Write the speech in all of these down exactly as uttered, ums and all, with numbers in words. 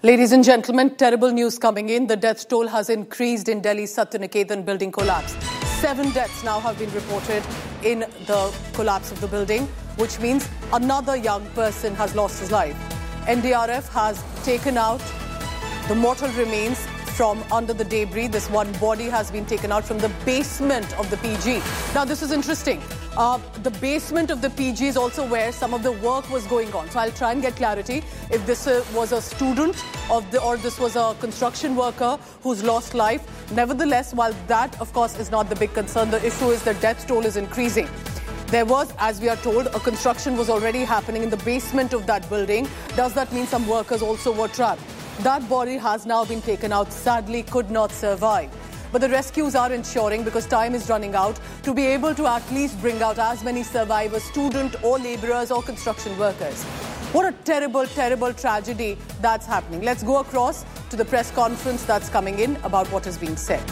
Ladies and gentlemen, terrible news coming in. The death toll has increased in Delhi's Satyaniketan building collapse. Seven deaths now have been reported in the collapse of the building, which means another young person has lost his life. N D R F has taken out the mortal remains from under the debris. This one body has been taken out from the basement of the P G. Now, this is interesting. Uh, the basement of the P G is also where some of the work was going on. So I'll try and get clarity if this uh, was a student of the, or this was a construction worker who's lost life. Nevertheless, while that, of course, is not the big concern, the issue is the death toll is increasing. There was, as we are told, a construction was already happening in the basement of that building. Does that mean some workers also were trapped? That body has now been taken out, sadly could not survive. But the rescues are ensuring, because time is running out, to be able to at least bring out as many survivors, student or labourers or construction workers. What a terrible, terrible tragedy that's happening. Let's go across to the press conference that's coming in about what is being said.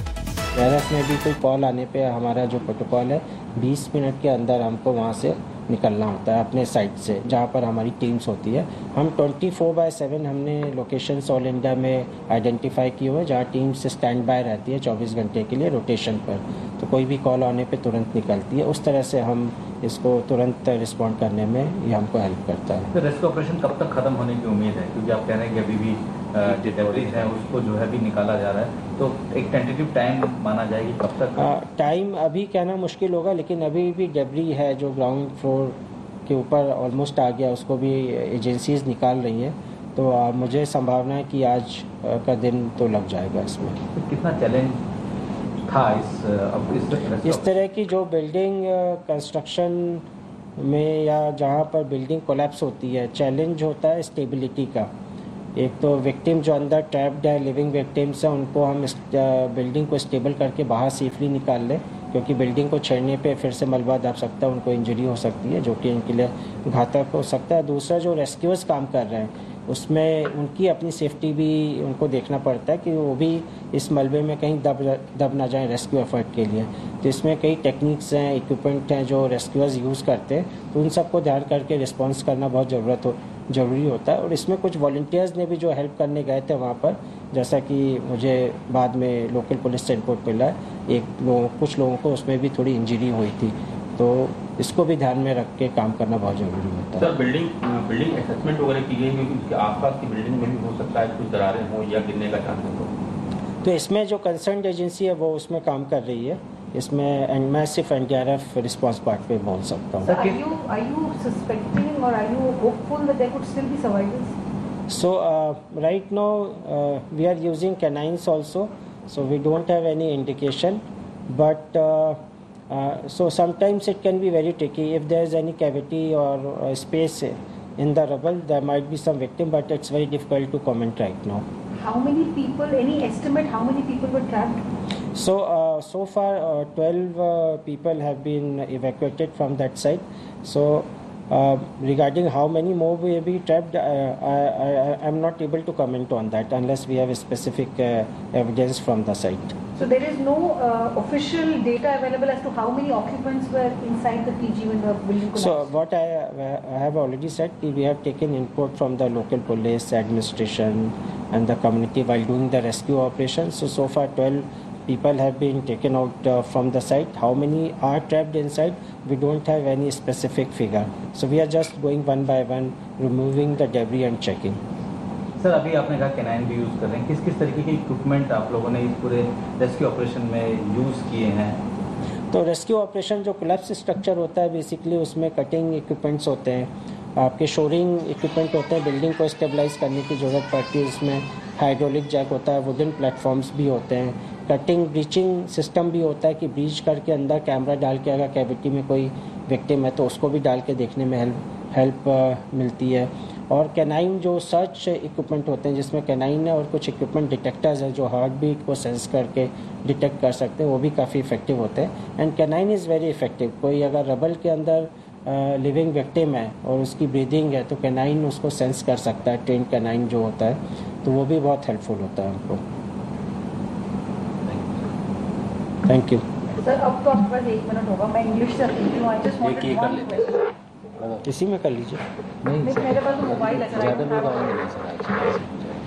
ARF में भी कोई call आने पे हमारा जो protocol है बीस minute के अंदर हमको वहाँ से निकलना होता है अपने साइट से जहाँ पर हमारी टीम्स होती है. हम चौबीस बाय सात हमने लोकेशंस ऑल इंडिया में आइडेंटिफाई किए हुए जहाँ टीम्स स्टैंड बाय रहती है चौबीस घंटे के लिए रोटेशन पर. तो कोई भी कॉल आने पे तुरंत निकलती है. उस तरह से हम इसको तुरंत रिस्पॉन्ड करने में ये हमको हेल्प करता है. तो रेस्क्यू ऑपरेशन कब तक खत्म होने की उम्मीद है, क्योंकि आप कह रहे हैं कि अभी भी जो डेब्रीज है उसको जो है भी निकाला जा रहा है, तो एक टेंटेटिव टाइम माना जाएगी कब तक? टाइम अभी कहना मुश्किल होगा, लेकिन अभी भी डेब्री है जो ग्राउंड फ्लोर के ऊपर ऑलमोस्ट आ गया, उसको भी एजेंसीज निकाल रही हैं. तो आ, मुझे संभावना है कि आज का दिन तो लग जाएगा इसमें. तो कितना चैलेंज था इस अब इस, इस तरह की जो बिल्डिंग कंस्ट्रक्शन में या जहाँ पर बिल्डिंग कोलैप्स होती है, चैलेंज होता है स्टेबिलिटी का. एक तो विक्टिम जो अंदर ट्रैप्ड है, लिविंग विक्टिम्स हैं, उनको हम इस बिल्डिंग को स्टेबल करके बाहर सेफली निकाल लें, क्योंकि बिल्डिंग को छेड़ने पे फिर से मलबा दब सकता है, उनको इंजरी हो सकती है जो कि इनके लिए घातक हो सकता है. दूसरा जो रेस्क्यूअर्स काम कर रहे हैं उसमें उनकी अपनी सेफ्टी भी उनको देखना पड़ता है कि वो भी इस मलबे में कहीं दब दब ना जाए रेस्क्यू एफर्ट के लिए. तो इसमें कई टेक्निक्स हैं, इक्विपमेंट हैं जो रेस्क्यूअर्स यूज़ करते हैं, तो उन सबको ध्यान करके रिस्पॉन्स करना बहुत ज़रूरत हो ज़रूरी होता है. और इसमें कुछ वॉलंटियर्स ने भी जो हेल्प करने गए थे वहाँ पर, जैसा कि मुझे बाद में लोकल पुलिस से रिपोर्ट मिला, एक लोगों कुछ लोगों को उसमें भी थोड़ी इंजरी हुई थी. तो इसको भी ध्यान में रख के काम करना बहुत ज़रूरी होता है. सर, बिल्डिंग बिल्डिंग असेसमेंट वगैरह की गई, क्योंकि उसके आसपास की बिल्डिंग में भी हो सकता है कुछ दरारें हों या गिरने का चांस हो. तो इसमें जो कंसर्न एजेंसी है वो उसमें काम कर रही है. इसमें एंड मैं सिर्फ N D R F response part पे बोल सकता हूँ. सो right now we are using canines also, so we don't have any indication, but so sometimes it can be very tricky if there is any cavity or uh, space in the rubble. There might be some victim, but it's very difficult to comment right now. How many people, any estimate how many people were trapped? So uh, so far uh, twelve uh, people have been evacuated from that site. So uh, regarding how many more will be trapped, uh, I, I, I'm not able to comment on that unless we have a specific uh, evidence from the site. So there is no uh, official data available as to how many occupants were inside the P G when the building collapsed? So what I, I have already said, we have taken input from the local police, administration and the community while doing the rescue operation. So, so far twelve people have been taken out uh, from the site. How many are trapped inside? We don't have any specific figure. So we are just going one by one, removing the debris and checking. Sir, अभी आपने कहा canine भी use कर रहे हैं, किस किस तरीके के इक्विपमेंट आप लोगों ने इस पूरे रेस्क्यू ऑपरेशन में यूज़ किए हैं? तो रेस्क्यू ऑपरेशन जो कोलैप्स स्ट्रक्चर होता है बेसिकली उसमें कटिंग इक्विपमेंट्स होते हैं, आपके शोरिंग इक्विपमेंट होते हैं, बिल्डिंग को स्टेबलाइज करने की ज़रूरत पड़ती है. इसमें हाइड्रोलिक जैक होता है, वुडन प्लेटफॉर्म्स भी होते हैं, कटिंग ब्रीचिंग सिस्टम भी होता है कि ब्रीच करके अंदर कैमरा डाल के अगर कैविटी में कोई विक्टिम है तो उसको भी डाल के देखने में हेल्प हेल्प मिलती है. और कैनाइन जो सर्च इक्विपमेंट होते हैं जिसमें कैनाइन है और कुछ इक्विपमेंट डिटेक्टर्स हैं जो हार्ट बीट को सेंस करके डिटेक्ट कर सकते हैं, वो भी काफ़ी इफेक्टिव होते हैं. And canine is very effective. कोई अगर रबल के अंदर लिविंग विक्टिम है और उसकी ब्रीदिंग है तो कैनाइन उसको सेंस कर सकता है, ट्रेन कैनाइन जो होता है, तो वो भी बहुत हेल्पफुल होता है हमको. Thank you sir. अब तो आपके पास एक मिनट होगा, मैं इंग्लिश से इसी में कर लीजिए. नहीं, मेरे पास मोबाइल है. ज़्यादा लोग आएंगे नहीं सर.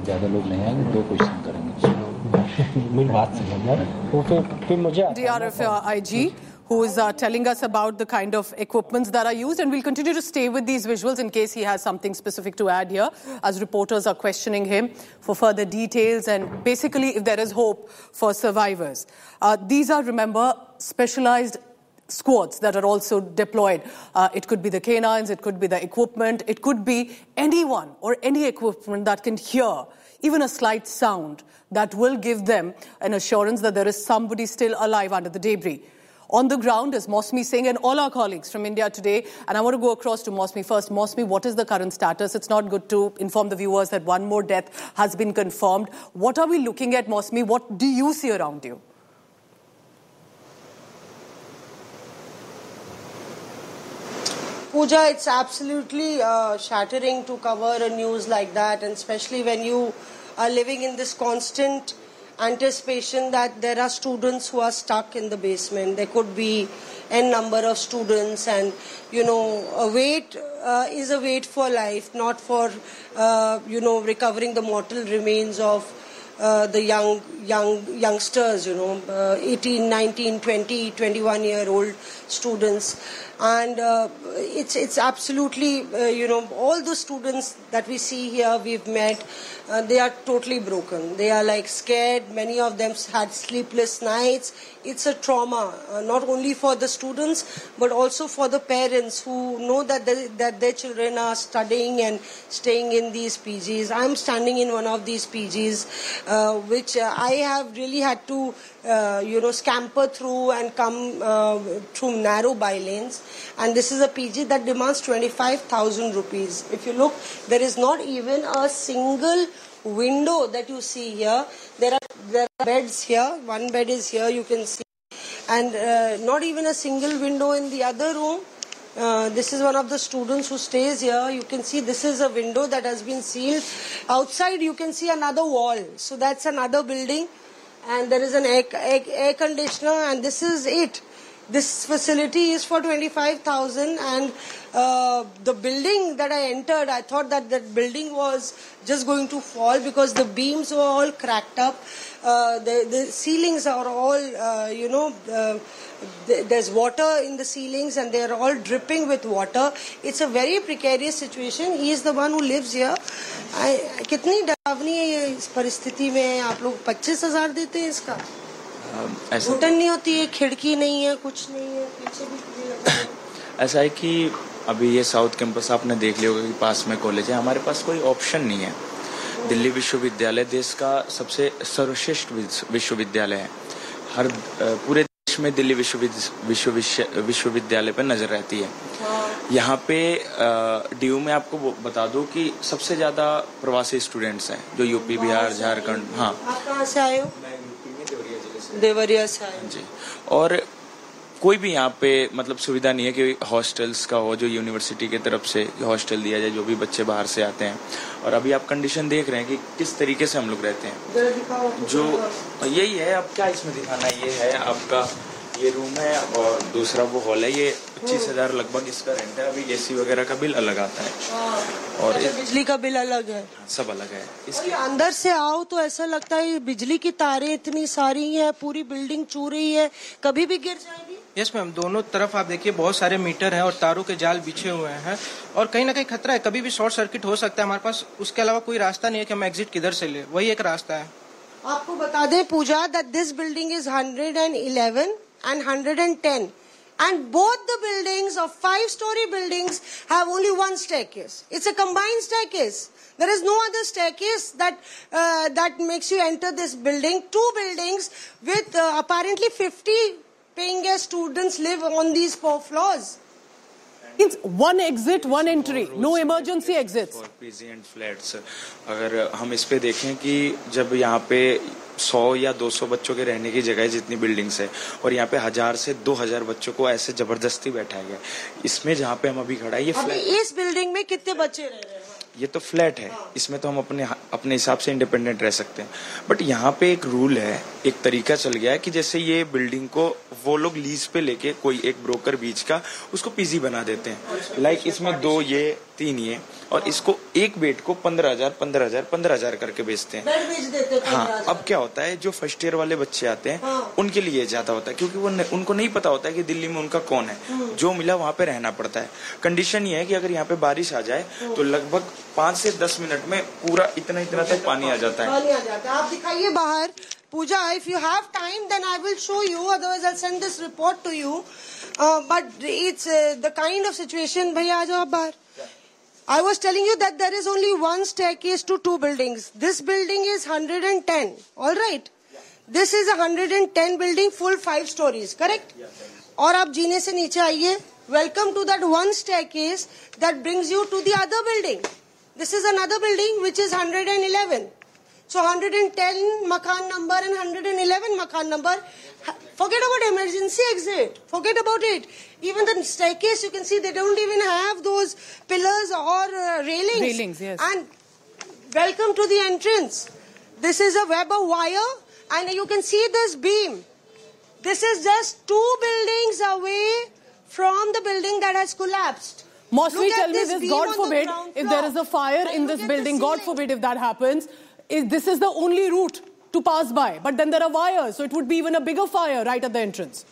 ज़्यादा लोग नहीं आएंगे, दो क्वेश्चन करेंगे। मेरी बात समझना, वो फिर फिर मुझे D R F I G, who is uh, telling us about the kind of equipments that are used, and we'll continue to stay with these visuals in case he has something specific to add here, as reporters are questioning him for further details and basically if there is hope for survivors. Uh, these are, remember, specialized squads that are also deployed. Uh, it could be the canines, it could be the equipment, it could be anyone or any equipment that can hear even a slight sound that will give them an assurance that there is somebody still alive under the debris. On the ground is Mosmi Singh and all our colleagues from India Today. And I want to go across to Mosmi first. Mosmi, what is the current status? It's not good to inform the viewers that one more death has been confirmed. What are we looking at, Mosmi? What do you see around you? Pooja, it's absolutely uh, shattering to cover a news like that, and especially when you are living in this constant anticipation that there are students who are stuck in the basement. There could be n number of students, and you know, a wait uh, is a wait for life, not for uh, you know, recovering the mortal remains of uh, the young young youngsters, you know, uh, eighteen, nineteen, twenty, twenty-one year old students. And uh, it's it's absolutely, uh, you know, all the students that we see here, we've met, uh, they are totally broken. They are like scared. Many of them had sleepless nights. It's a trauma, uh, not only for the students, but also for the parents who know that they, that their children are studying and staying in these P Gs. I'm standing in one of these P Gs, uh, which uh, I have really had to, uh, you know, scamper through and come uh, through narrow bylanes. And this is a P G that demands twenty-five thousand rupees. If you look, there is not even a single window that you see here. There are there are beds here. One bed is here, you can see, and uh, not even a single window in the other room. Uh, this is one of the students who stays here. You can see this is a window that has been sealed. Outside you can see another wall. So that's another building, and there is an air, air, air conditioner, and this is it. This facility is for twenty-five thousand, and uh, the building that I entered, I thought that that building was just going to fall because the beams were all cracked up. Uh, the, the ceilings are all, uh, you know, uh, th there's water in the ceilings and they're all dripping with water. It's a very precarious situation. He is the one who lives here. I, कितनी डरावनी है ये इस परिस्थिति में? आप लोग पच्चीस हजार देते हैं इसका? घुटन नहीं होती है, खिड़की नहीं है, कुछ नहीं है, पीछे भी ऐसा है कि अभी ये साउथ कैंपस आपने देख लिया होगा कि पास में कॉलेज है. हमारे पास कोई ऑप्शन नहीं है. दिल्ली विश्वविद्यालय देश का सबसे सर्वश्रेष्ठ विश्वविद्यालय है. हर पूरे देश में दिल्ली विश्वविद्यालय विश्वविद्यालय पर नजर रहती है. यहाँ पे डीयू में आपको बता दूं कि सबसे ज्यादा प्रवासी स्टूडेंट्स हैं जो यूपी, बिहार, झारखंड. हाँ, आप कहाँ से आए हो? देवरिया से आए जी. और कोई भी यहाँ पे मतलब सुविधा नहीं है कि हॉस्टल्स का हो, जो यूनिवर्सिटी की तरफ से हॉस्टल दिया जाए जो भी बच्चे बाहर से आते हैं. और अभी आप कंडीशन देख रहे हैं कि किस तरीके से हम लोग रहते हैं. जो यही है, अब क्या इसमें दिखाना है, ये है आपका ये रूम है और दूसरा वो हॉल है. ये पच्चीस हजार लगभग इसका रेंट है. अभी एसी वगैरह का बिल अलग आता है और अच्छा, बिजली का बिल अलग है. सब अलग है. इसके अंदर से आओ तो ऐसा लगता है बिजली की तारें इतनी सारी हैं, पूरी बिल्डिंग चू रही है, कभी भी गिर जाएगी. यस मैम, दोनों तरफ आप देखिए बहुत सारे मीटर हैं और तारों के जाल बिछे हुए हैं और कहीं ना कहीं खतरा है, कभी भी शॉर्ट सर्किट हो सकता है. हमारे पास उसके अलावा कोई रास्ता नहीं है कि हम एग्जिट किधर से ले, वही एक रास्ता है. आपको बता दें पूजा that this building is hundred and eleven and one hundred ten, and both the buildings of five story buildings have only one staircase. It's a combined staircase. There is no other staircase that uh, that makes you enter this building. Two buildings with uh, apparently fifty paying guest students live on these four floors. It's one exit, one entry, no emergency exits. For P G and flats. अगर हम इस पे देखें कि जब यहाँ पे सौ या दो सौ बच्चों के रहने की जगह जितनी बिल्डिंग्स है और यहाँ पे हजार से दो हजार बच्चों को ऐसे जबरदस्ती बैठाया गया. इसमें जहाँ पे हम अभी खड़ा है ये अभी इस बिल्डिंग में कितने बच्चे रह रहे हैं? ये तो फ्लैट है, इसमें तो हम अपने अपने हिसाब से इंडिपेंडेंट रह सकते हैं। बट यहाँ पे एक रूल है, एक तरीका चल गया है कि जैसे ये बिल्डिंग को वो लोग लीज पे लेके कोई एक ब्रोकर बीच का उसको पीजी बना देते हैं। लाइक इसमें दो ये तीन ये और इसको एक बेड को पंद्रह हजार पंद्रह हजार पंद्रह हजार करके बेचते हैं। बेच देते हैं। हाँ, अब क्या होता है जो फर्स्ट ईयर वाले बच्चे आते हैं हाँ। उनके लिए ज्यादा होता है क्योंकि वो न, उनको नहीं पता होता है कि दिल्ली में उनका कौन है, जो मिला वहाँ पे रहना पड़ता है। कंडीशन ये है कि अगर यहाँ पे बारिश आ जाए तो लगभग पाँच से दस मिनट में पूरा इतना इतना तक पानी आ जाता है। पानी आ जाता है। आप दिखाइए बाहर। पूजा, if you have time, then I will show you. Otherwise, I'll send this report to you. Uh, but it's uh, the kind of situation. भैया आ जाओ आप बाहर. I was telling you that there is only one staircase to two buildings. This building is one hundred ten. All right. This is a one hundred ten building, full five stories. Correct? और आप जीने से नीचे आइए. Welcome to that one staircase that brings you to the other building. This is another building which is one hundred eleven. So one hundred ten makan number and one hundred eleven makan number. Forget about emergency exit. Forget about it. Even the staircase, you can see they don't even have those pillars or uh, railings. Railings, yes. And welcome to the entrance. This is a web of wire and you can see this beam. This is just two buildings away from the building that has collapsed. Mosmi, tell me this, God forbid, if there is a fire in this building, God forbid if that happens, is this is the only route to pass by. But then there are wires, so it would be even a bigger fire right at the entrance.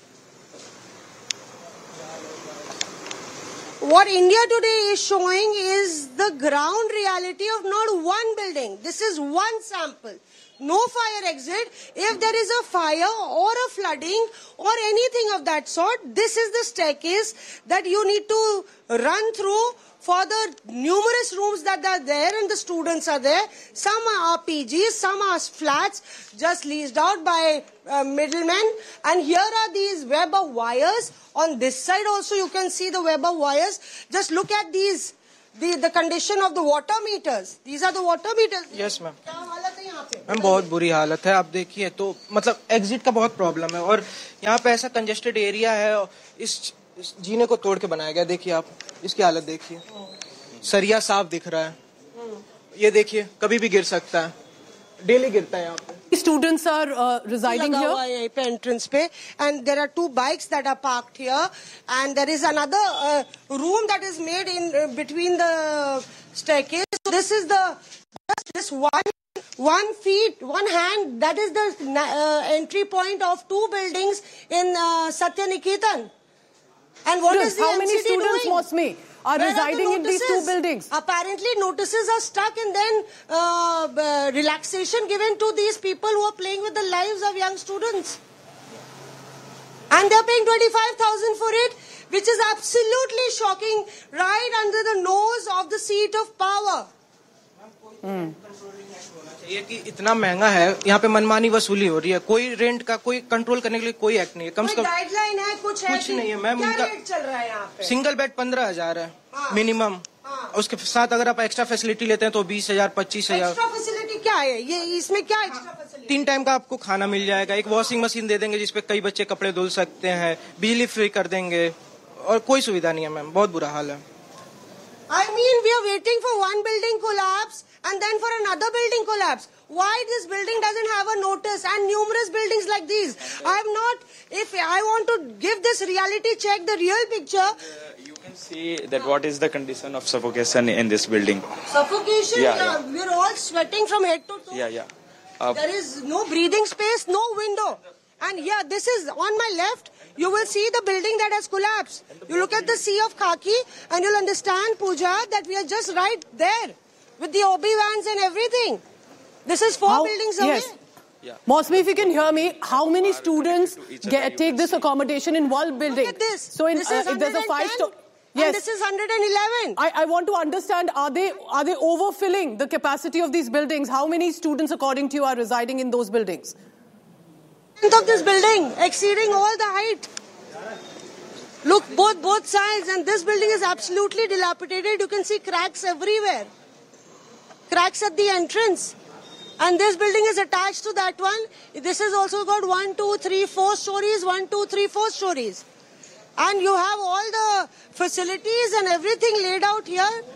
What India today is showing is the ground reality of not one building. This is one sample. No fire exit. If there is a fire or a flooding or anything of that sort, this is the staircase that you need to run through for the numerous rooms that are there and the students are there. Some are R P Gs, some are flats just leased out by uh, middlemen. And here are these web of wires. On this side also you can see the web of wires. Just look at these. The, the condition of the water meters. These are the water meters. Yes, ma'am. क्या हालत है यहाँ पे? Ma'am बहुत बुरी हालत है। आप देखिए तो मतलब एग्जिट का बहुत प्रॉब्लम है और यहाँ पे ऐसा कंजेस्टेड एरिया है। इस, इस जीने को तोड़ के बनाया गया। देखिए आप इसकी हालत देखिए, सरिया साफ दिख रहा है। ये देखिए कभी भी गिर सकता है, डेली गिरता है यहाँ पे। Students are uh, residing here. यहाँ पे entrance पे, and there are two bikes that are parked here, and there is another uh, room that is made in uh, between the staircase. So this is the just this one one feet one hand. That is the uh, entry point of two buildings in uh, Satya Niketan. And what is the How many M C D students, doing? Mosmi, are Where residing are the in these two buildings? Apparently notices are stuck and then uh, uh, relaxation given to these people who are playing with the lives of young students. And they're paying twenty-five thousand for it, which is absolutely shocking, right under the nose of the seat of power. Hmm. ये कि इतना महंगा है, यहाँ पे मनमानी वसूली हो रही है। कोई रेंट का कोई कंट्रोल करने के लिए कोई एक्ट नहीं है। कम से कम गाइडलाइन है, कुछ है कुछ नहीं है मैम। उनका रेट चल रहा है यहाँ पे? सिंगल बेड पंद्रह हजार है मिनिमम। उसके साथ अगर आप एक्स्ट्रा फैसिलिटी लेते हैं तो बीस हजार पच्चीस हजार। एक्स्ट्रा फैसिलिटी क्या है ये? इसमें क्या एक्स्ट्रा फैसिलिटी? तीन टाइम का आपको खाना मिल जाएगा, एक वॉशिंग मशीन दे देंगे जिसपे कई बच्चे कपड़े धुल सकते हैं, बिजली फ्री कर देंगे और कोई सुविधा नहीं है मैम। बहुत बुरा हाल है। I mean, we are waiting for one building collapse and then for another building collapse. Why this building doesn't have a notice and numerous buildings like these? I have not, if I want to give this reality check, the real picture. Uh, you can see that what is the condition of suffocation in this building. Suffocation? Yeah, yeah. yeah. We're all sweating from head to toe. Yeah, yeah. Uh, there is no breathing space, no window. And yeah, this is on my left. You will see the building that has collapsed. You look at the sea of khaki and you'll understand, Pooja, that we are just right there with the obi vans and everything. This is four how, buildings away. Yes. Yeah. Mosmi, if you can hear me, how many students get, take this accommodation in one building? Look at this. So in, this uh, is if there's a five story. Yes. And this is one hundred eleven. I, I want to understand, are they are they overfilling the capacity of these buildings? How many students, according to you, are residing in those buildings? Of this building, exceeding all the height. Look, both both sides, and this building is absolutely dilapidated. You can see cracks everywhere. Cracks at the entrance. And this building is attached to that one. This has also got one, two, three, four stories, one, two, three, four stories. And you have all the facilities and everything laid out here.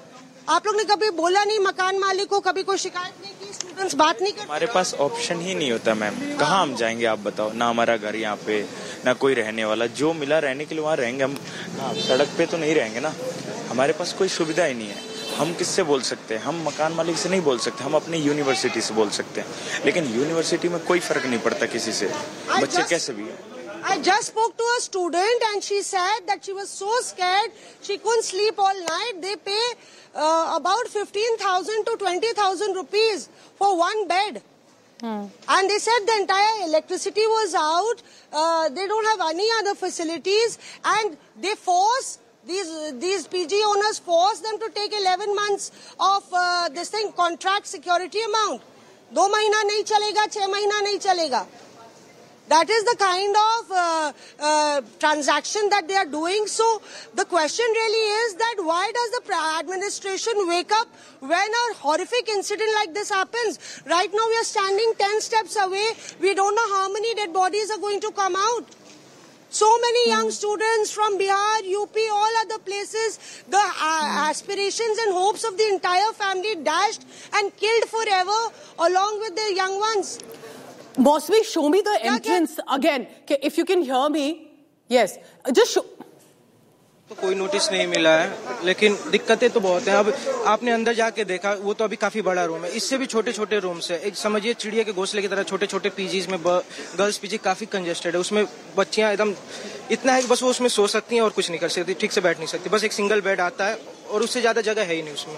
आप लोग ने कभी बोला नहीं मकान मालिक को, कभी कोई शिकायत नहीं की, स्टूडेंट्स बात नहीं करते? हमारे पास ऑप्शन ही नहीं होता मैम, कहाँ हम जाएंगे आप बताओ। ना हमारा घर यहाँ पे, ना कोई रहने वाला, जो मिला रहने के लिए वहाँ रहेंगे हम। ना सड़क पे तो नहीं रहेंगे ना, हमारे पास कोई सुविधा ही नहीं है। हम किससे बोल सकते हैं? हम मकान मालिक से नहीं बोल सकते, हम अपनी यूनिवर्सिटी से बोल सकते हैं। लेकिन यूनिवर्सिटी में कोई फर्क नहीं पड़ता किसी से, बच्चे कैसे भी है। I just spoke to a student and she said that she was so scared she couldn't sleep all night. They pay uh, about fifteen thousand to twenty thousand rupees for one bed. Hmm. And they said the entire electricity was out. Uh, they don't have any other facilities, and they force these these P G owners force them to take eleven months of uh, this thing contract security amount. दो महीना नहीं चलेगा, छह महीना नहीं चलेगा. That is the kind of uh, uh, transaction that they are doing. So the question really is that why does the administration wake up when a horrific incident like this happens? Right now we are standing ten steps away. We don't know how many dead bodies are going to come out. So many young students from Bihar, U P, all other places, the uh, aspirations and hopes of the entire family dashed and killed forever along with their young ones. Mosmi, show me the entrance again. If you can hear me. Yes. Just show. तो कोई notice नहीं मिला है, लेकिन दिक्कतें तो बहुत हैं। अब आपने अंदर जाके देखा, वो तो अभी काफी बड़ा रूम है, इससे भी छोटे छोटे रूम्स है। एक समझिए चिड़िया के घोंसले की तरह छोटे छोटे पीजीज में गर्ल्स पीजी काफी कंजेस्टेड है। उसमें बच्चियां एकदम इतना है कि बस वो उसमें सो सकती हैं और कुछ नहीं कर सकती, ठीक से बैठ नहीं सकती। बस एक सिंगल बेड आता है और उससे ज्यादा जगह है ही नहीं उसमें।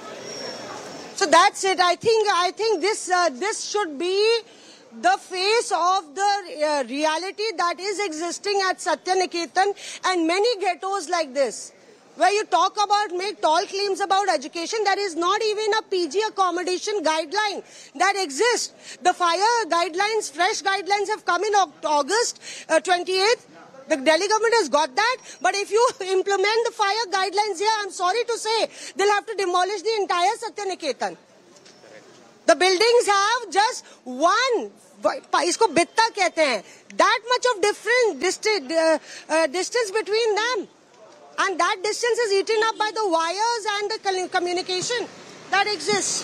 So that's it. I think I think this uh, this should be the face of the uh, reality that is existing at Satyaniketan and many ghettos like this, where you talk about, make tall claims about education. There is not even a P G accommodation guideline that exists. The fire guidelines, fresh guidelines have come in August uh, twenty-eighth. The Delhi government has got that, but if you implement the fire guidelines here, I'm sorry to say, they'll have to demolish the entire Satyaniketan. The buildings have just one, isko bitta kehte hain, that much of different distance, uh, uh, distance between them. And that distance is eaten up by the wires and the communication that exists.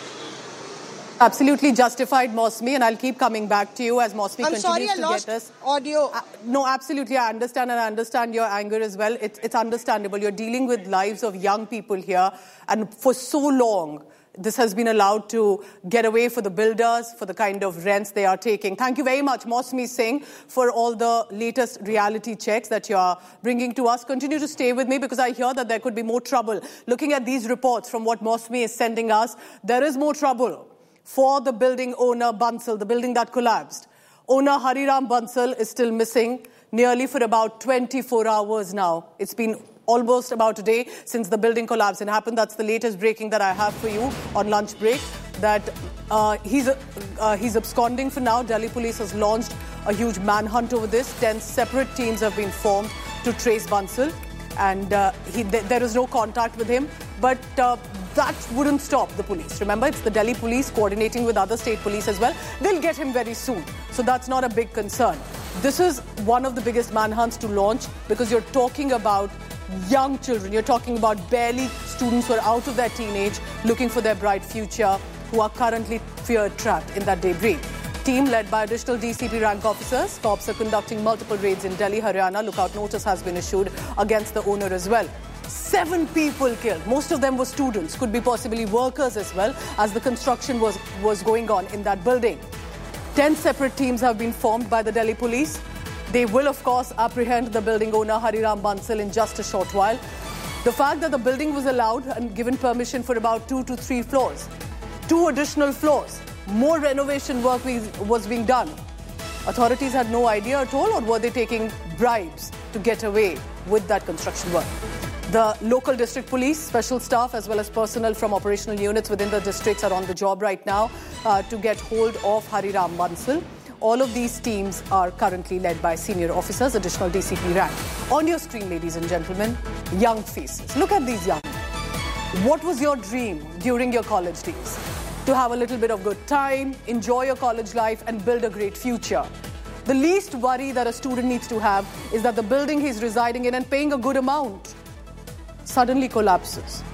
Absolutely justified, Mosmi, and I'll keep coming back to you as Mosmi I'm continues sorry, I to lost get us. audio. Uh, no, absolutely, I understand, and I understand your anger as well. It's, it's understandable. You're dealing with lives of young people here, and for so long, this has been allowed to get away for the builders, for the kind of rents they are taking. Thank you very much, Mosmi Singh, for all the latest reality checks that you are bringing to us. Continue to stay with me because I hear that there could be more trouble. Looking at these reports from what Mosmi is sending us, there is more trouble for the building owner Bansal, the building that collapsed. Owner Hariram Bansal is still missing nearly for about twenty-four hours now. It's been almost about a day since the building collapse and happened. That's the latest breaking that I have for you on lunch break. That uh, he's uh, he's absconding for now. Delhi police has launched a huge manhunt over this. Ten separate teams have been formed to trace Bansal, and uh, he, th there is no contact with him. But uh, that wouldn't stop the police. Remember, it's the Delhi police coordinating with other state police as well. They'll get him very soon. So that's not a big concern. This is one of the biggest manhunts to launch because you're talking about young children. You're talking about barely students who are out of their teenage, looking for their bright future, who are currently fear-trapped in that debris. Team led by additional D C P rank officers. Cops are conducting multiple raids in Delhi, Haryana. Lookout notice has been issued against the owner as well. Seven people killed. Most of them were students, could be possibly workers as well, as the construction was, was going on in that building. Ten separate teams have been formed by the Delhi police. They will, of course, apprehend the building owner, Hariram Bansal, in just a short while. The fact that the building was allowed and given permission for about two to three floors, two additional floors, more renovation work was being done. Authorities had no idea at all, or were they taking bribes to get away with that construction work? The local district police, special staff, as well as personnel from operational units within the districts are on the job right now uh, to get hold of Hariram Bansal. All of these teams are currently led by senior officers, additional D C P rank. On your screen, ladies and gentlemen, young faces. Look at these young men. What was your dream during your college days? To have a little bit of good time, enjoy your college life, and build a great future. The least worry that a student needs to have is that the building he's residing in and paying a good amount suddenly collapses.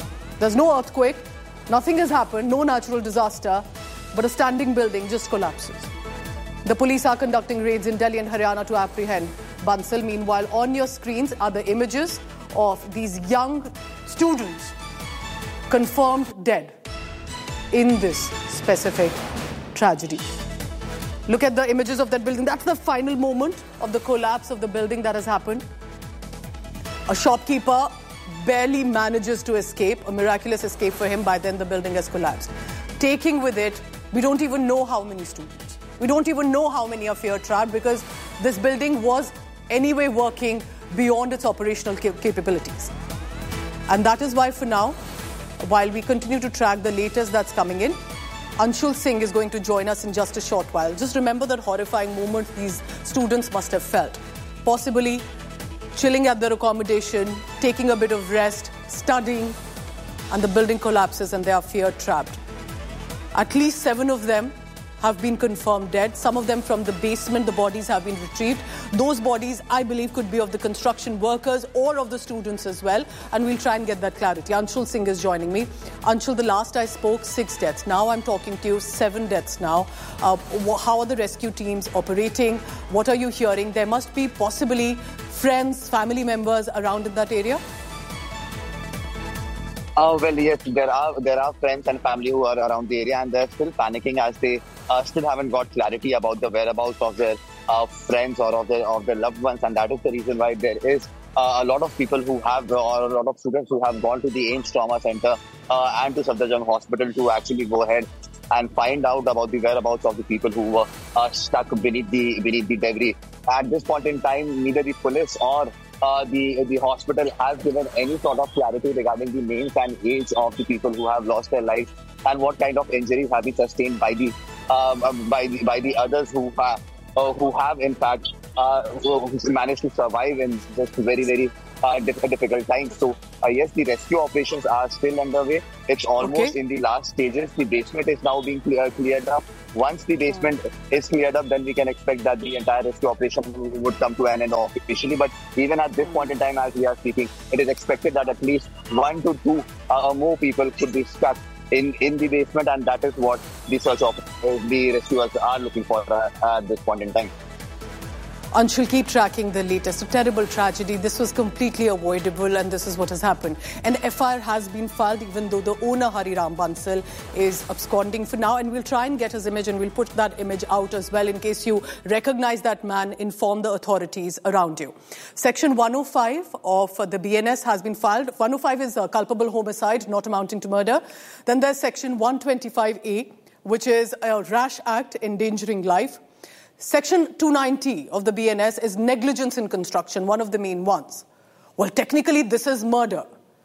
There's no earthquake, nothing has happened, no natural disaster, but a standing building just collapses. The police are conducting raids in Delhi and Haryana to apprehend Bansal. Meanwhile, on your screens are the images of these young students confirmed dead in this specific tragedy. Look at the images of that building. That's the final moment of the collapse of the building that has happened. A shopkeeper barely manages to escape, a miraculous escape for him. By then the building has collapsed. Taking with it, we don't even know how many students. We don't even know how many are fear trapped, because this building was anyway working beyond its operational cap- capabilities. And that is why for now, while we continue to track the latest that's coming in, Anshul Singh is going to join us in just a short while. Just remember that horrifying moment these students must have felt. Possibly chilling at their accommodation, taking a bit of rest, studying, and the building collapses and they are fear trapped. At least seven of them have been confirmed dead. Some of them from the basement, the bodies have been retrieved. Those bodies, I believe, could be of the construction workers or of the students as well. And we'll try and get that clarity. Anshul Singh is joining me. Anshul, the last I spoke, six deaths. Now I'm talking to you, seven deaths now. Uh, how are the rescue teams operating? What are you hearing? There must be possibly friends, family members around in that area? Uh, well, yes, there are there are friends and family who are around the area, and they're still panicking as they uh, still haven't got clarity about the whereabouts of their uh, friends or of their of their loved ones, and that is the reason why there is uh, a lot of people who have or a lot of students who have gone to the A I M S Trauma Center uh, and to Safdarjung Hospital to actually go ahead and find out about the whereabouts of the people who were uh, stuck beneath the beneath the debris. At this point in time, neither the police or Uh, the the hospital has given any sort of clarity regarding the names and age of the people who have lost their lives and what kind of injuries have been sustained by the uh, by the by the others who have uh, who have in fact uh, who managed to survive in just very very uh, difficult times. So uh, yes, the rescue operations are still underway. It's almost okay. in the last stages. The basement is now being clear, cleared up. Once the basement is cleared up, then we can expect that the entire rescue operation would come to an end officially. But even at this point in time, as we are speaking, it is expected that at least one to two uh, more people could be stuck in, in the basement, and that is what the search of uh, the rescuers are looking for uh, at this point in time. Anshul, keep tracking the latest. A terrible tragedy. This was completely avoidable, and this is what has happened. An F I R has been filed, even though the owner, Hariram Bansal, is absconding for now. And we'll try and get his image, and we'll put that image out as well. In case you recognize that man, inform the authorities around you. Section one oh five of the B N S has been filed. one oh five is a culpable homicide, not amounting to murder. Then there's Section one twenty-five A, which is a rash act endangering life. Section two ninety of the B N S is negligence in construction, one of the main ones. Well, technically, this is murder.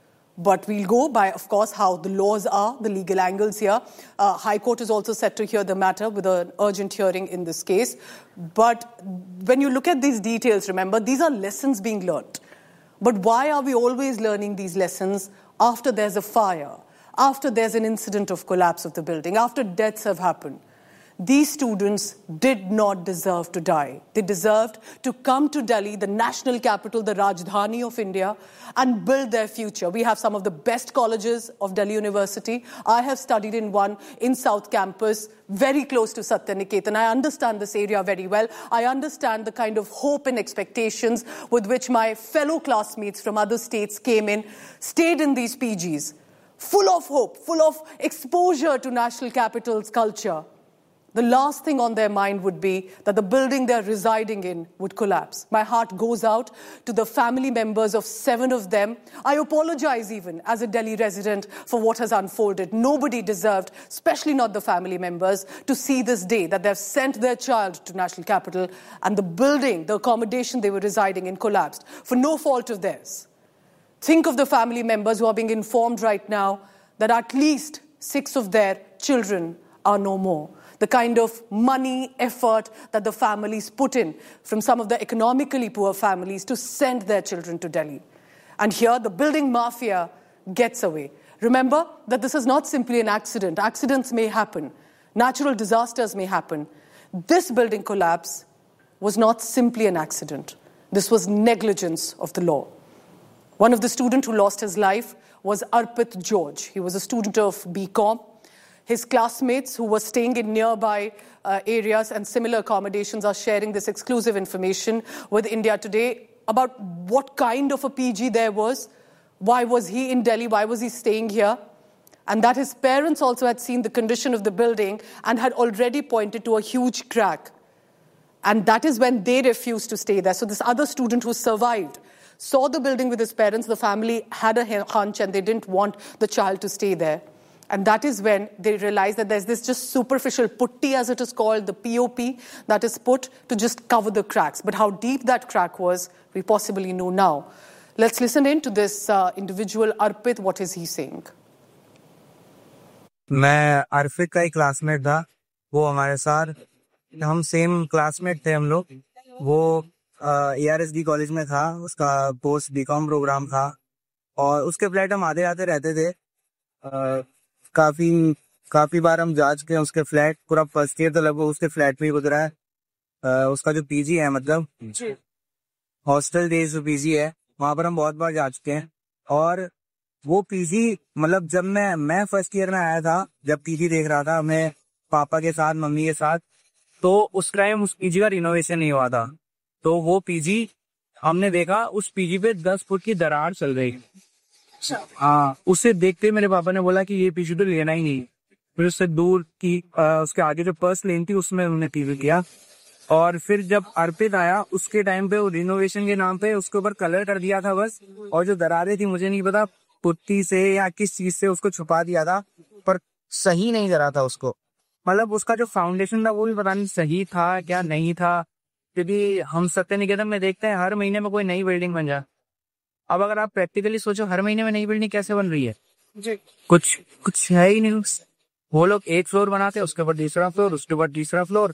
But we'll go by, of course, how the laws are, the legal angles here. Uh, High Court is also set to hear the matter with an urgent hearing in this case. But when you look at these details, remember, these are lessons being learnt. But why are we always learning these lessons after there's a fire, after there's an incident of collapse of the building, after deaths have happened? These students did not deserve to die. They deserved to come to Delhi, the national capital, the Rajdhani of India, and build their future. We have some of the best colleges of Delhi University. I have studied in one in South Campus, very close to Satyaniketan. I understand this area very well. I understand the kind of hope and expectations with which my fellow classmates from other states came in, stayed in these P Gs, full of hope, full of exposure to national capital's culture. The last thing on their mind would be that the building they're residing in would collapse. My heart goes out to the family members of seven of them. I apologize even as a Delhi resident for what has unfolded. Nobody deserved, especially not the family members, to see this day that they've sent their child to national capital and the building, the accommodation they were residing in collapsed for no fault of theirs. Think of the family members who are being informed right now that at least six of their children are no more. The kind of money, effort that the families put in from some of the economically poor families to send their children to Delhi. And here the building mafia gets away. Remember that this is not simply an accident. Accidents may happen. Natural disasters may happen. This building collapse was not simply an accident. This was negligence of the law. One of the students who lost his life was Arpit George. He was a student of B Com. His classmates who were staying in nearby uh, areas and similar accommodations are sharing this exclusive information with India Today about what kind of a P G there was, why was he in Delhi, why was he staying here, and that his parents also had seen the condition of the building and had already pointed to a huge crack. And that is when they refused to stay there. So this other student who survived saw the building with his parents. The family had a hunch and they didn't want the child to stay there. And that is when they realized that there's this just superficial putty, as it is called, the P O P, that is put to just cover the cracks. But how deep that crack was, we possibly know now. Let's listen in to this uh, individual, Arpit. What is he saying? मैं अर्पित का ही classmate था. वो हमारे साथ, हम same classmate थे हम लोग. वो A R S D college में था, उसका पोस्ट बी कॉम प्रोग्राम था और उसके फ्लैट हम आते आते रहते थे. आ, काफी काफी बार हम जा चुके हैं उसके फ्लैट. पूरा फर्स्ट ईयर तो लगभग उसके फ्लैट में ही गुजरा है. आ, उसका जो पीजी है, मतलब हॉस्टल डेज जो पीजी है, वहां पर हम बहुत बार जा चुके हैं. और वो पीजी, मतलब जब मैं मैं फर्स्ट ईयर में आया था, जब पीजी देख रहा था मैं पापा के साथ, मम्मी के साथ, तो उस टाइम उस पीजी का रिनोवेशन नहीं हुआ था. तो वो पीजी हमने देखा, उस पीजी पे दस फुट की दरार चल रही. हाँ, उसे देखते मेरे पापा ने बोला कि ये पीजी तो लेना ही नहीं. फिर उससे दूर की आ, उसके आगे जो पर्स लेन थी उसमें उन्होंने पीजी किया. और फिर जब अर्पित आया, उसके टाइम पे वो रिनोवेशन के नाम पे उसके ऊपर कलर कर दिया था बस. और जो दरारें थी, मुझे नहीं पता पुट्टी से या किस चीज से उसको छुपा दिया था, पर सही नहीं करा था उसको. मतलब उसका जो फाउंडेशन था वो भी पता नहीं सही था क्या नहीं था. क्योंकि हम सत्य निकेतन में देखते हैं हर महीने में कोई नई बिल्डिंग बन जाए. अब अगर आप प्रैक्टिकली सोचो, हर महीने में नई बिल्डिंग कैसे बन रही है जी? कुछ कुछ है ही नहीं. वो लोग एक फ्लोर बनाते, उसके ऊपर दूसरा फ्लोर, उसके ऊपर तीसरा फ्लोर,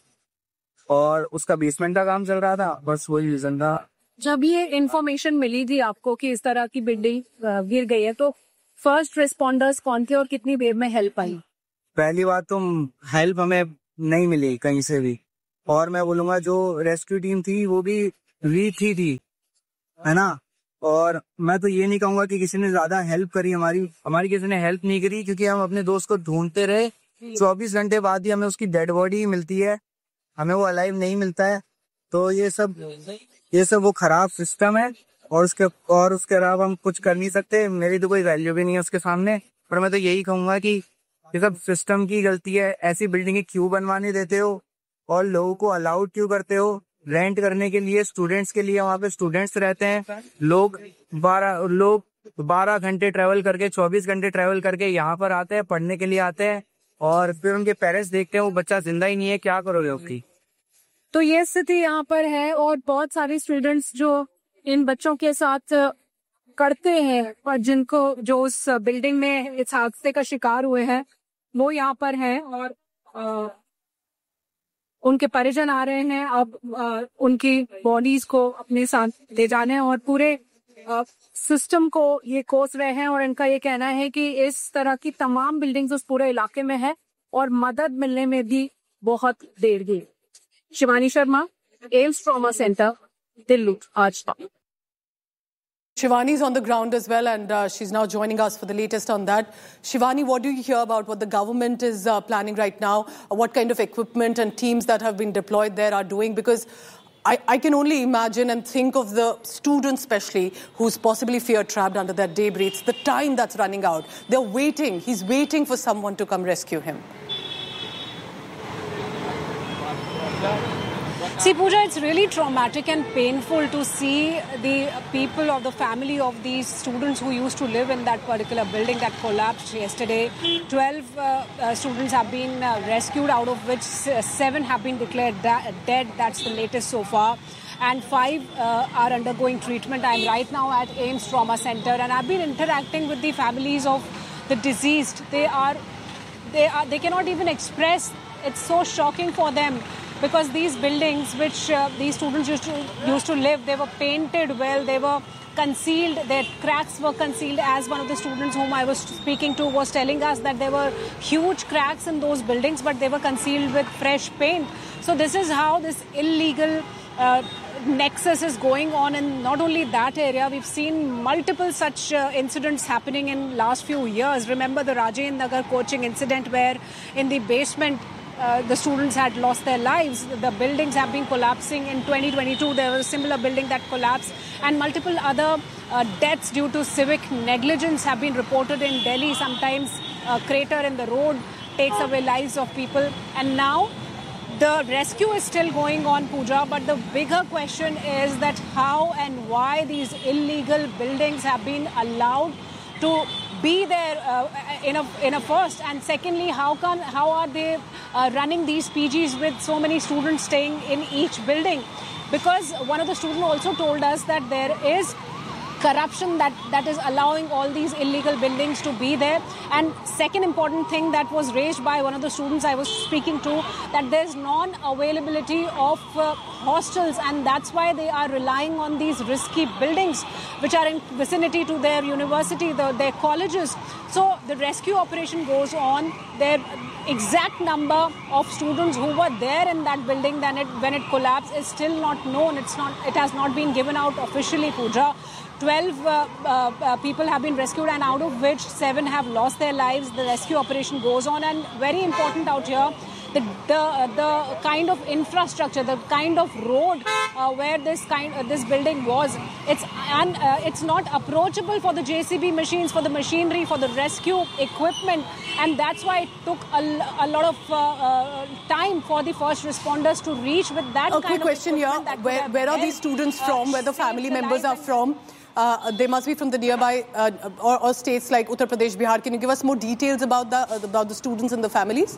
और उसका बेसमेंट का काम चल रहा था. बस वही रीजन था. जब ये इन्फॉर्मेशन मिली थी आपको कि इस तरह की बिल्डिंग गिर गई है, तो फर्स्ट रिस्पॉन्डर्स कौन थे और कितनी देर में हेल्प आई? पहली बात तो हेल्प हमें नहीं मिली कहीं से भी. और मैं बोलूंगा जो रेस्क्यू टीम थी वो भी वीक ही थी, है ना. और मैं तो ये नहीं कहूंगा कि किसी ने ज्यादा हेल्प करी. हमारी हमारी किसी ने हेल्प नहीं करी, क्योंकि हम अपने दोस्त को ढूंढते रहे. चौबीस घंटे बाद ही हमें उसकी डेड बॉडी मिलती है, हमें वो अलाइव नहीं मिलता है. तो ये सब ये सब वो खराब सिस्टम है. और उसके और उसके अलावा हम कुछ कर नहीं सकते. मेरी तो कोई वैल्यू भी नहीं है उसके सामने. पर मैं तो यही कहूंगा कि ये सब सिस्टम की गलती है. ऐसी बिल्डिंगें क्यों बनवाने देते हो और लोगों को अलाउड क्यों करते हो रेंट करने के लिए? स्टूडेंट्स के लिए वहाँ पे स्टूडेंट्स रहते हैं. लोग बारह लोग बारह घंटे ट्रेवल करके, चौबीस घंटे ट्रेवल करके यहाँ पर आते हैं, पढ़ने के लिए आते हैं, और फिर उनके पेरेंट्स देखते हैं वो बच्चा जिंदा ही नहीं है. क्या करोगे उसकी? तो ये स्थिति यहाँ पर है. और बहुत सारे स्टूडेंट्स जो इन बच्चों के साथ करते हैं और जिनको जो उस बिल्डिंग में इस हादसे का शिकार हुए हैं, वो यहाँ पर हैं. और आ, उनके परिजन आ रहे हैं अब आ, उनकी बॉडीज को अपने साथ ले जाने, और पूरे आ, सिस्टम को ये कोस रहे हैं. और इनका ये कहना है कि इस तरह की तमाम बिल्डिंग्स उस पूरे इलाके में है और मदद मिलने में भी बहुत देर गई. Shivani Sharma, AIIMS trauma centre, Delhi. आज Shivani is on the ground as well, and uh, she's now joining us for the latest on that. Shivani, what do you hear about what the government is uh, planning right now? Uh, what kind of equipment and teams that have been deployed there are doing? Because I, I can only imagine and think of the students especially who's possibly fear-trapped under that debris. It's the time that's running out. They're waiting. He's waiting for someone to come rescue him. See, Pooja, it's really traumatic and painful to see the people or the family of these students who used to live in that particular building that collapsed yesterday. Twelve uh, uh, students have been uh, rescued, out of which seven have been declared da- dead. That's the latest so far. And five uh, are undergoing treatment. I'm right now at AIIMS Trauma Center, and I've been interacting with the families of the deceased. They are, they are, they cannot even express. It's so shocking for them. Because these buildings, which uh, these students used to used to live, they were painted well, they were concealed, their cracks were concealed. As one of the students whom I was speaking to was telling us that there were huge cracks in those buildings, but they were concealed with fresh paint. So this is how this illegal uh, nexus is going on in not only that area. We've seen multiple such uh, incidents happening in last few years. Remember the Rajendra Nagar coaching incident where in the basement uh, the students had lost their lives. The buildings have been collapsing. In twenty twenty-two there was a similar building that collapsed, and multiple other uh, deaths due to civic negligence have been reported in Delhi. Sometimes a crater in the road takes away lives of people, and now the rescue is still going on, Pooja, but the bigger question is that how and why these illegal buildings have been allowed to be there uh, in a in a first, and secondly, how can how are they uh, running these P Gs with so many students staying in each building? Because one of the students also told us that there is corruption that, that is allowing all these illegal buildings to be there. And second important thing that was raised by one of the students I was speaking to, that there's non-availability of uh, hostels, and that's why they are relying on these risky buildings which are in vicinity to their university, the, their colleges. So the rescue operation goes on. Their exact number of students who were there in that building then it, when it collapsed is still not known. It's not. It has not been given out officially, Pooja. twelve uh, uh, uh, people have been rescued, and out of which seven have lost their lives. The rescue operation goes on, and very important out here, the the, uh, the kind of infrastructure, the kind of road uh, where this kind uh, this building was, it's and uh, it's not approachable for the J C B machines, for the machinery, for the rescue equipment, and that's why it took a, a lot of uh, uh, time for the first responders to reach with that a kind quick of question here. Where, where are these students from? Where the family members are from? Uh, they must be from the nearby uh, or, or states like Uttar Pradesh, Bihar. Can you give us more details about the uh, about the students and the families?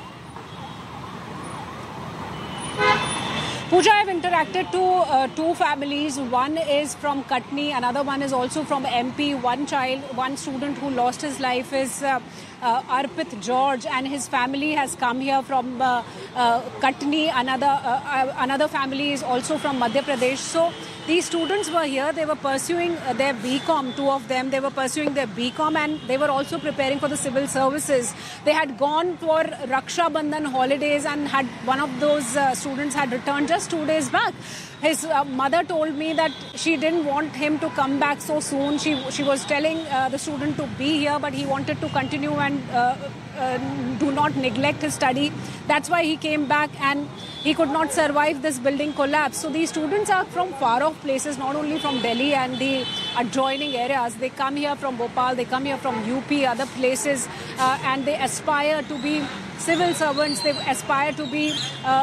Pooja, I've interacted to uh, two families. One is from Katni, another one is also from M P. One child, one student who lost his life is uh, uh, Arpit George, and his family has come here from uh, uh, Katni. Another uh, uh, another family is also from Madhya Pradesh. So these students were here. They were pursuing uh, their B Com. Two of them, they were pursuing their B Com, and they were also preparing for the civil services. They had gone for Raksha Bandhan holidays, and had one of those uh, students had returned just two days back. His uh, mother told me that she didn't want him to come back so soon. She she was telling uh, the student to be here, but he wanted to continue and uh, uh, do not neglect his study. That's why he came back, and he could not survive this building collapse. So these students are from far off places, not only from Delhi and the adjoining areas. They come here from Bhopal, they come here from U P, other places, uh, and they aspire to be civil servants. They aspire to be uh,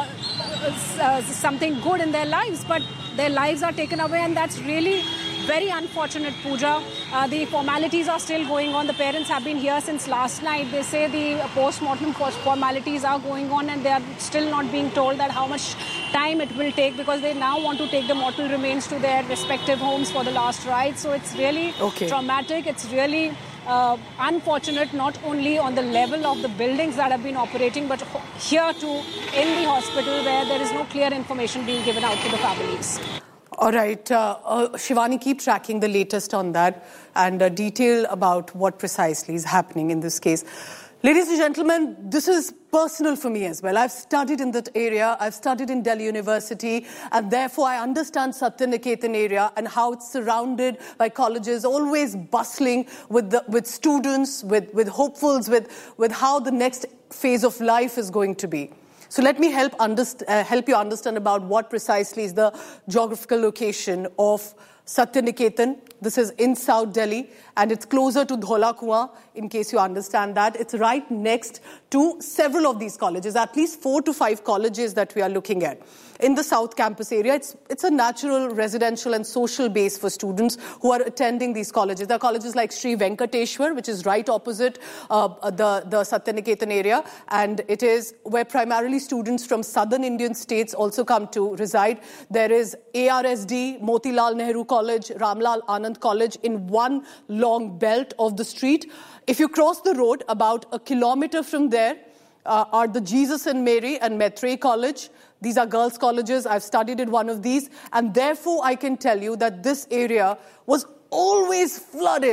uh, something good in their lives, but their lives are taken away, and that's really very unfortunate, Pooja. Uh, the formalities are still going on. The parents have been here since last night. They say the post-mortem formalities are going on, and they are still not being told that how much time it will take, because they now want to take the mortal remains to their respective homes for the last rite. So it's really okay. traumatic. It's really uh, unfortunate, not only on the level of the buildings that have been operating, but here too in the hospital, where there is no clear information being given out to the families. All right, uh, uh, Shivani, keep tracking the latest on that and uh, detail about what precisely is happening in this case. Ladies and gentlemen, this is personal for me as well. I've studied in that area. I've studied in Delhi University, and therefore I understand Satyaniketan area and how it's surrounded by colleges, always bustling with the, with students, with, with hopefuls, with, with how the next phase of life is going to be. So let me help, underst- uh, help you understand about what precisely is the geographical location of Satyaniketan. This is in South Delhi, and it's closer to Dhola Kuan, in case you understand that. It's right next to several of these colleges, at least four to five colleges that we are looking at. In the South Campus area, it's, it's a natural residential and social base for students who are attending these colleges. There are colleges like Sri Venkateshwar, which is right opposite uh, the, the Satyaniketan area, and it is where primarily students from southern Indian states also come to reside. There is A R S D, Motilal Nehru College, Ramlal Anand College in one long belt of the street. If you cross the road, about a kilometer from there uh, are the Jesus and Mary and Maitrey College. These are girls' colleges. I've studied at one of these. And therefore, I can tell you that this area was always flooded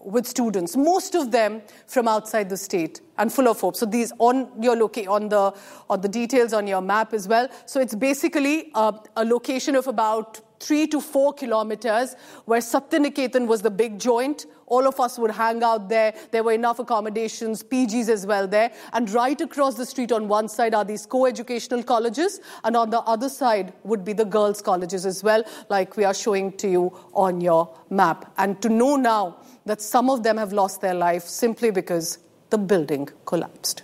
with students, most of them from outside the state, and full of hope. So these on your loca- on the on the details on your map as well. So it's basically a, a location of about three to four kilometers where Satyaniketan was the big joint. All of us would hang out there. There were enough accommodations, P Gs as well there. And right across the street on one side are these co-educational colleges, and on the other side would be the girls' colleges as well, like we are showing to you on your map. And to know now that some of them have lost their life simply because the building collapsed.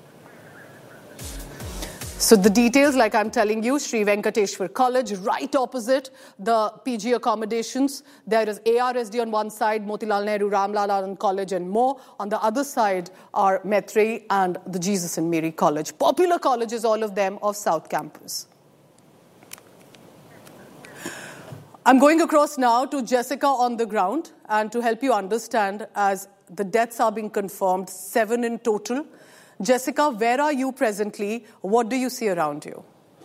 So the details, like I'm telling you, Sri Venkateshwar College, right opposite the P G accommodations. There is A R S D on one side, Motilal Nehru Ramlal Anand College and more. On the other side are Maitrey and the Jesus and Mary College. Popular colleges, all of them, of South Campus. I'm going across now to Jessica on the ground, and to help you understand, as the deaths are being confirmed, seven in total. Jessica, where are you presently? What do you see around you?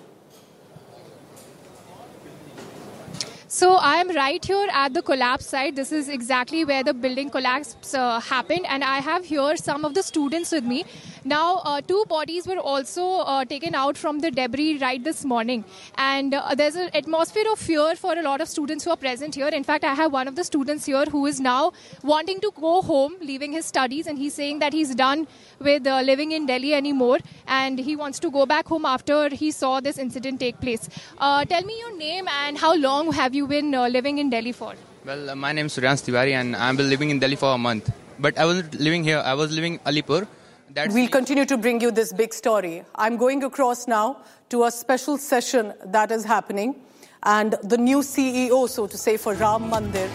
So I am right here at the collapse site. This is exactly where the building collapse uh, happened, and I have here some of the students with me. Now, uh, two bodies were also uh, taken out from the debris right this morning, and uh, there's an atmosphere of fear for a lot of students who are present here. In fact, I have one of the students here who is now wanting to go home, leaving his studies, and he's saying that he's done with uh, living in Delhi anymore, and he wants to go back home after he saw this incident take place. Uh, tell me your name and how long have you been uh, living in Delhi for? Well, uh, my name is Suryansh Tiwari, and I've been living in Delhi for a month. But I wasn't living here. I was living in Alipur. That's we'll continue to bring you this big story. I'm going across now to a special session that is happening, and the new C E O, so to say, for Ram Mandir.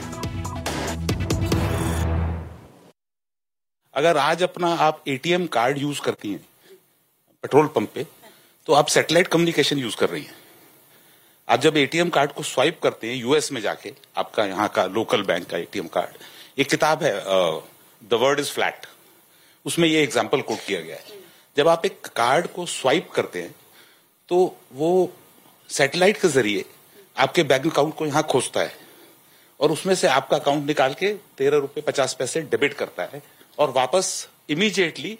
अगर आज अपना आप ATM card use करती हैं petrol pump पे, तो आप satellite communication use कर रही हैं. आप जब एटीएम कार्ड को स्वाइप करते हैं यूएस में जाके, आपका यहाँ का लोकल बैंक का एटीएम कार्ड, एक किताब है द वर्ड इज फ्लैट, उसमें ये एग्जांपल कोट किया गया है. जब आप एक कार्ड को स्वाइप करते हैं तो वो सैटेलाइट के जरिए आपके बैंक अकाउंट को यहाँ खोजता है, और उसमें से आपका अकाउंट निकाल के तेरह रुपए पचास पैसे डेबिट करता है, और वापस इमीडिएटली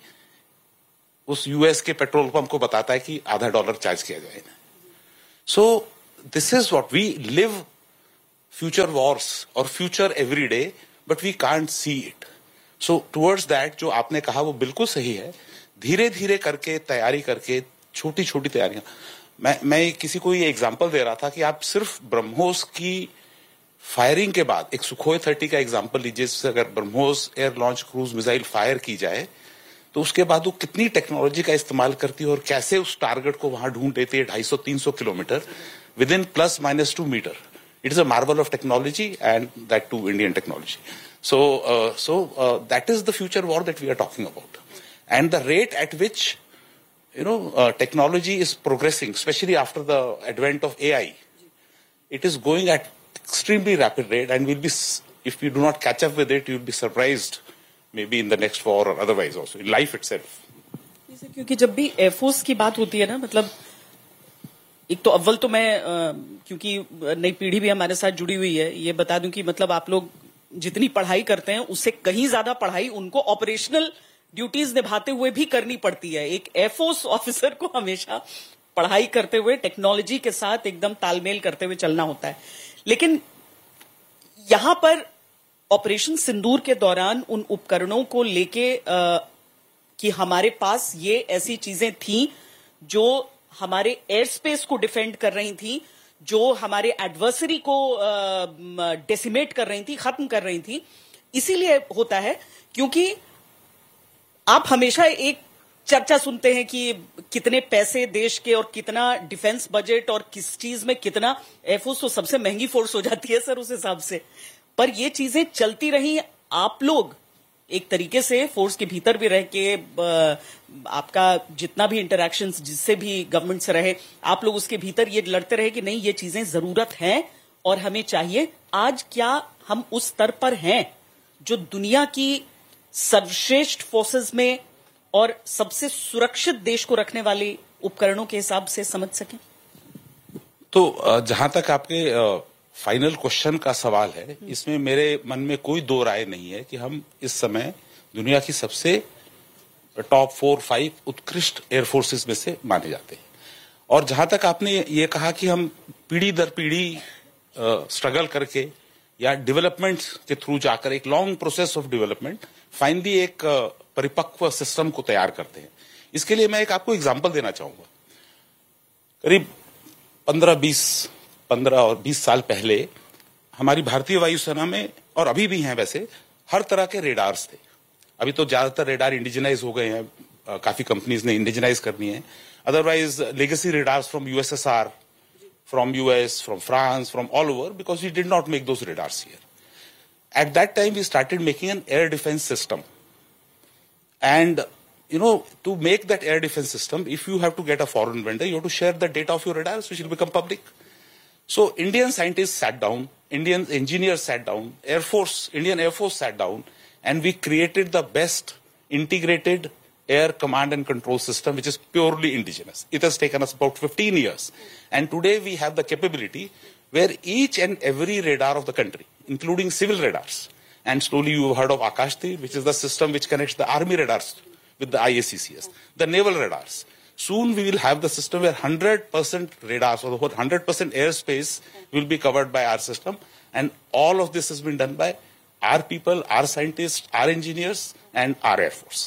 उस यूएस के पेट्रोल पंप को बताता है कि आधा डॉलर चार्ज किया जाए. So this is what we live, future Wars और future every day, but we can't see it. So towards that जो आपने कहा वो बिल्कुल सही है. धीरे धीरे करके तैयारी करके, छोटी छोटी तैयारियां. मैं मैं किसी को ये एग्जांपल दे रहा था कि आप सिर्फ ब्रह्मोस की फायरिंग के बाद एक सुखोई थर्टी का एग्जांपल लीजिए. जिससे अगर BrahMos air launch cruise missile fire की जाए तो उसके बाद वो कितनी टेक्नोलॉजी का इस्तेमाल करती है और कैसे उस टारगेट को वहां ढूंढ देती है ढाई सौ तीन सौ kilometre with in plus minus two metre. It is a Marvel of technology, and that to Indian technology. So so that is the future war that we are talking about, and the rate at which you know uh, technology is progressing, especially after the advent of A I. It is going at extremely rapid rate, and we'll be, if we do not catch up with it, you'll be surprised maybe in the next war or otherwise also in life itself. क्योंकि जब भी air force की बात होती है ना, मतलब एक तो अव्वल तो मैं क्योंकि नई पीढ़ी भी हमारे साथ जुड़ी हुई है, ये बता दूं कि मतलब आप लोग जितनी पढ़ाई करते हैं उससे कहीं ज्यादा पढ़ाई उनको ऑपरेशनल ड्यूटीज निभाते हुए भी करनी पड़ती है. एक एयरफोर्स ऑफिसर को हमेशा पढ़ाई करते हुए टेक्नोलॉजी के साथ एकदम तालमेल करते हुए चलना होता है. लेकिन यहां पर ऑपरेशन सिंदूर के दौरान उन उपकरणों को लेके कि हमारे पास ये ऐसी चीजें थी जो हमारे एयर स्पेस को डिफेंड कर रही थी, जो हमारे एडवर्सरी को डेसिमेट कर रही थी, खत्म कर रही थी. इसीलिए होता है क्योंकि आप हमेशा एक चर्चा सुनते हैं कि कितने पैसे देश के और कितना डिफेंस बजट और किस चीज में कितना. एयरफोर्स तो सबसे महंगी फोर्स हो जाती है सर उस हिसाब से, पर ये चीजें चलती रही. आप लोग एक तरीके से फोर्स के भीतर भी रह के आपका जितना भी इंटरैक्शन जिससे भी गवर्नमेंट से रहे, आप लोग उसके भीतर ये लड़ते रहे कि नहीं ये चीजें जरूरत हैं और हमें चाहिए. आज क्या हम उस स्तर पर हैं जो दुनिया की सर्वश्रेष्ठ फोर्सेस में और सबसे सुरक्षित देश को रखने वाले उपकरणों के हिसाब से समझ सकें? तो जहां तक आपके फाइनल क्वेश्चन का सवाल है, इसमें मेरे मन में कोई दो राय नहीं है कि हम इस समय दुनिया की सबसे टॉप फोर फाइव उत्कृष्ट एयरफोर्सेस में से माने जाते हैं। और जहां तक आपने ये कहा कि हम पीढ़ी दर पीढ़ी स्ट्रगल करके या डेवलपमेंट के थ्रू जाकर एक long process of development finally एक परिपक्व सिस्टम को तैयार करते हैं। इसके लिए मैं एक आपको एग्जांपल देना चाहूंगा। करीब पंद्रह बीस पंद्रह और बीस साल पहले हमारी भारतीय वायुसेना में, और अभी भी हैं वैसे, हर तरह के रेडार्स थे। अभी तो ज्यादातर रेडार इंडिजिनाइज हो गए हैं, काफी कंपनीज ने इंडिजिनाइज करनी है। Otherwise legacy radars from USSR, from U S, from France, from all over, because we did not make those radars here. At that time, we started making an air defense system. And, you know, to make that air defense system, if you have to get a foreign vendor, you have to share the data of your radars, which will become public. So, Indian scientists sat down, Indian engineers sat down, Air Force, Indian Air Force sat down, and we created the best integrated air command and control system, which is purely indigenous. It has taken us about fifteen years. And today we have the capability where each and every radar of the country, including civil radars, and slowly you have heard of Akashtir, which is the system which connects the army radars with the I A C C S, the naval radars. Soon we will have the system where one hundred percent radars, or the whole one hundred percent airspace will be covered by our system. And all of this has been done by our people, our scientists, our engineers, and our Air Force.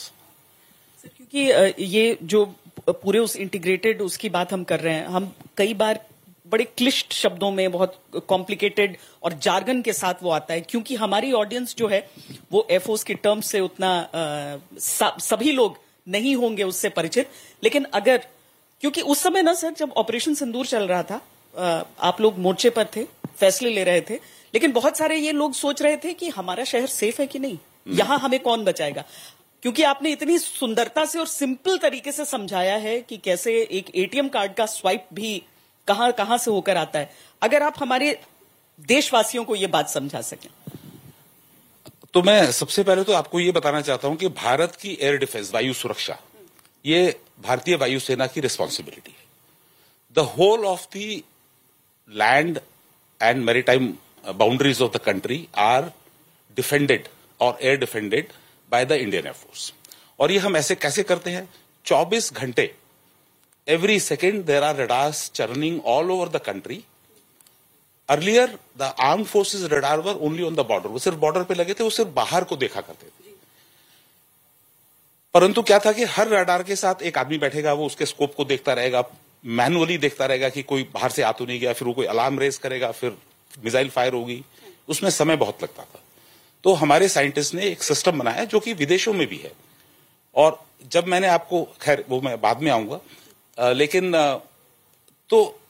क्योंकि ये जो पूरे उस integrated उसकी बात हम कर रहे हैं, हम कई बार बड़े क्लिष्ट शब्दों में, बहुत कॉम्प्लिकेटेड और जार्गन के साथ वो आता है, क्योंकि हमारी ऑडियंस जो है वो एयरफोर्स की टर्म्स से उतना आ, सभी लोग नहीं होंगे उससे परिचित। लेकिन अगर, क्योंकि उस समय ना सर, जब ऑपरेशन सिंदूर चल रहा था, आ, आप लोग मोर्चे पर थे, फैसले ले रहे थे, लेकिन बहुत सारे ये लोग सोच रहे थे कि हमारा शहर सेफ है कि नहीं, यहां हमें कौन बचाएगा। क्योंकि आपने इतनी सुंदरता से और सिंपल तरीके से समझाया है कि कैसे एक एटीएम कार्ड का स्वाइप भी कहां कहां से होकर आता है। अगर आप हमारे देशवासियों को ये बात समझा सकें। तो मैं सबसे पहले तो आपको ये बताना चाहता हूं कि भारत की एयर डिफेंस, वायु सुरक्षा, ये भारतीय वायुसेना की रिस्पॉन्सिबिलिटी है। The whole of the land and maritime boundaries of the country are defended और air defended by the Indian Air Force. और ये हम ऐसे कैसे करते हैं? चौबीस घंटे, every second there are radars churning all over the country. Earlier the armed forces radar were only on the border. वो सिर्फ बॉर्डर पे लगे थे, वो सिर्फ बाहर को देखा करते थे। परंतु क्या था कि हर रडार के साथ एक आदमी बैठेगा, वो उसके स्कोप को देखता रहेगा, मैनुअली देखता रहेगा कि कोई बाहर से आ तो नहीं गया, फिर वो कोई अलार्म रेज करेगा, फिर मिसाइल फायर होगी। उसमें समय बहुत लगता था। तो हमारे साइंटिस्ट ने एक सिस्टम बनाया जो कि विदेशों में भी है। और जब मैंने आपको, खैर वो मैं बाद में आऊंगा, लेकिन आ, तो